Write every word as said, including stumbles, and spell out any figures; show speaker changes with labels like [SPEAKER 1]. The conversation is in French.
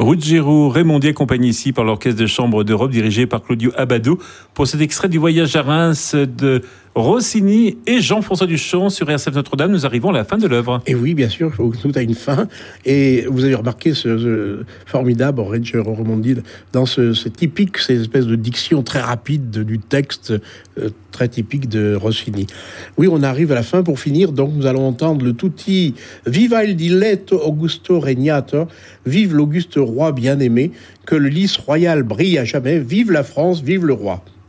[SPEAKER 1] Ruggiero Raimondi, accompagné ici par l'Orchestre de Chambre d'Europe dirigé par Claudio Abbado pour cet extrait du Voyage à Reims de Rossini et Jean-François Duchamp sur R C F Notre-Dame. Nous arrivons à la fin de l'œuvre.
[SPEAKER 2] Et oui, bien sûr, tout a une fin. Et vous avez remarqué ce, ce formidable Ruggiero Raimondi dans ce, ce typique, ces espèces de diction très rapide du texte euh, très typique de Rossini. Oui, on arrive à la fin pour finir. Donc, nous allons entendre le tutti Viva il diletto Augusto Regnator, vive l'auguste roi bien-aimé, que le lys royal brille à jamais, vive la France, vive le roi.